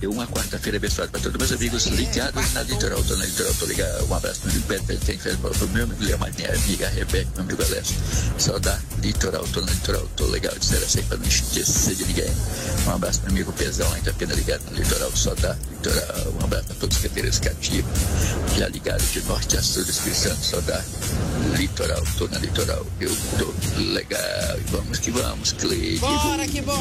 Uma quarta-feira abençoada para todos meus amigos ligados na Litoral. Tô na Litoral, tô ligado. Um abraço pro meu amigo Pedro, tem fé pro meu amigo Leomar, minha amiga Rebeca, meu amigo Alessio. Só da Litoral, tô na Litoral, tô legal de ser assim pra não esquecer de ninguém. Um abraço pro meu amigo Pezão, ainda apenas ligado na Litoral, só da Litoral. Um abraço a todos os cadeiras cativos, já ligados de norte a sul do Espírito Santo, só da Litoral, tô na Litoral, eu tô legal. E vamos que vamos, Cleide. Bora que bora!